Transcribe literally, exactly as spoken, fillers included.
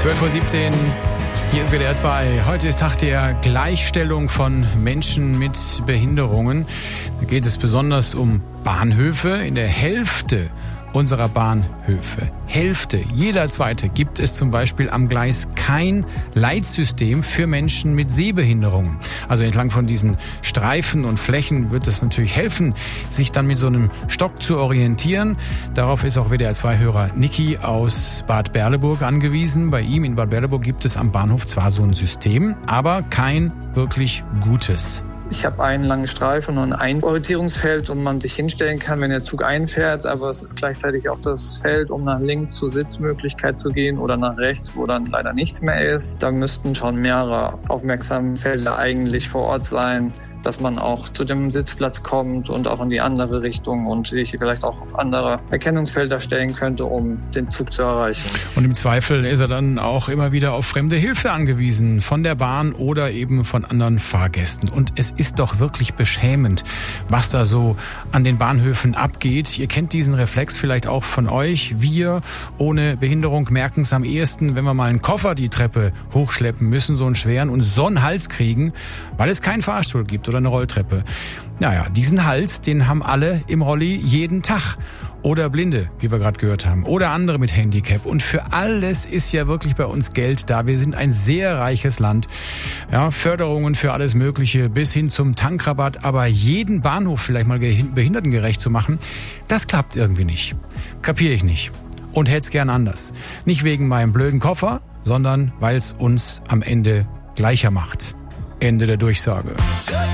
zwölf Uhr siebzehn, hier ist W D R zwei. Heute ist Tag der Gleichstellung von Menschen mit Behinderungen. Da geht es besonders um Bahnhöfe. In der Hälfte unserer Bahnhöfe, Hälfte, jeder zweite, gibt es zum Beispiel am Gleis kein Leitsystem für Menschen mit Sehbehinderungen. Also entlang von diesen Streifen und Flächen wird es natürlich helfen, sich dann mit so einem Stock zu orientieren. Darauf ist auch W D R zwei-Hörer Niki aus Bad Berleburg angewiesen. Bei ihm in Bad Berleburg gibt es am Bahnhof zwar so ein System, aber kein wirklich gutes. Ich habe einen langen Streifen und ein Orientierungsfeld, um man sich hinstellen kann, wenn der Zug einfährt. Aber es ist gleichzeitig auch das Feld, um nach links zur Sitzmöglichkeit zu gehen oder nach rechts, wo dann leider nichts mehr ist. Da müssten schon mehrere Aufmerksamfelder eigentlich vor Ort sein, dass man auch zu dem Sitzplatz kommt und auch in die andere Richtung und sich vielleicht auch andere Erkennungsfelder stellen könnte, um den Zug zu erreichen. Und im Zweifel ist er dann auch immer wieder auf fremde Hilfe angewiesen, von der Bahn oder eben von anderen Fahrgästen. Und es ist doch wirklich beschämend, was da so an den Bahnhöfen abgeht. Ihr kennt diesen Reflex vielleicht auch von euch. Wir ohne Behinderung merken es am ehesten, wenn wir mal einen Koffer die Treppe hochschleppen müssen, so einen schweren, und so einen Hals kriegen, weil es keinen Fahrstuhl gibt oder eine Rolltreppe. Naja, diesen Hals, den haben alle im Rolli jeden Tag. Oder Blinde, wie wir gerade gehört haben. Oder andere mit Handicap. Und für alles ist ja wirklich bei uns Geld da. Wir sind ein sehr reiches Land. Ja, Förderungen für alles Mögliche bis hin zum Tankrabatt. Aber jeden Bahnhof vielleicht mal behindertengerecht zu machen, das klappt irgendwie nicht. Kapiere ich nicht. Und hätte es gern anders. Nicht wegen meinem blöden Koffer, sondern weil es uns am Ende gleicher macht. Ende der Durchsage.